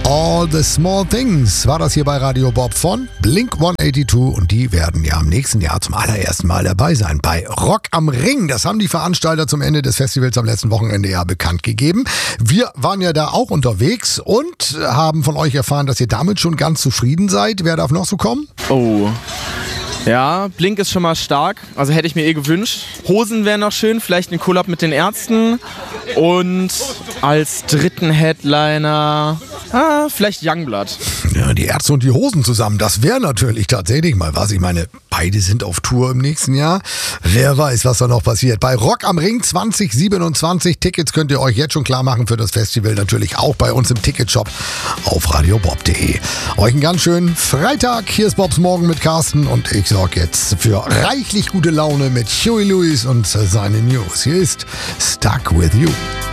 All the Small Things war das hier bei Radio Bob von Blink 182 und die werden ja im nächsten Jahr zum allerersten Mal dabei sein bei Rock am Ring. Das haben die Veranstalter zum Ende des Festivals am letzten Wochenende ja bekannt gegeben. Wir waren ja da auch unterwegs und haben von euch erfahren, dass ihr damit schon ganz zufrieden seid. Wer darf noch so kommen? Oh. Ja, Blink ist schon mal stark, also hätte ich mir gewünscht. Hosen wären noch schön, vielleicht ein Collab mit den Ärzten und als dritten Headliner vielleicht Youngblood. Ja, die Ärzte und die Hosen zusammen, das wäre natürlich tatsächlich mal was. Ich meine, beide sind auf Tour im nächsten Jahr. Wer weiß, was da noch passiert. Bei Rock am Ring 2027 Tickets könnt ihr euch jetzt schon klar machen für das Festival. Natürlich auch bei uns im Ticketshop auf radiobob.de. Euch einen ganz schönen Freitag. Hier ist Bobs Morgen mit Carsten und ich sorge jetzt für reichlich gute Laune mit Huey Lewis und seine News. Hier ist Stuck With You.